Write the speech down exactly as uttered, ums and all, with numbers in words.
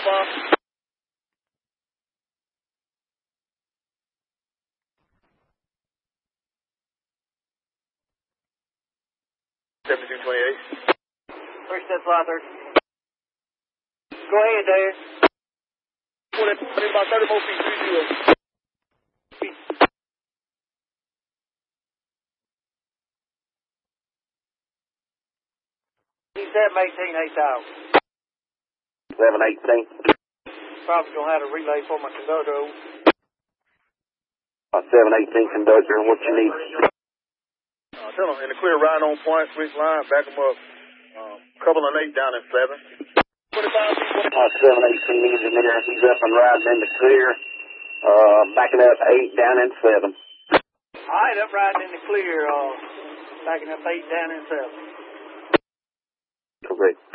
far? seventeen twenty-eight. First step fly thirty. Go ahead, Dave. twenty, about thirty more feet, three zero. seven eighteen, eight thousand. seven eighteen. Probably gonna have to relay for my conductor. Uh, seven eighteen conductor, and what you need? Uh, tell them in the clear, ride on point, switch line, back them up. Um, couple and eight down in seven. twenty-five feet. Uh, seven eighteen engineer, he's up and riding in the clear. Uh, backing up eight down in seven. All right, up riding in the clear, uh, backing up eight down in seven. Correct.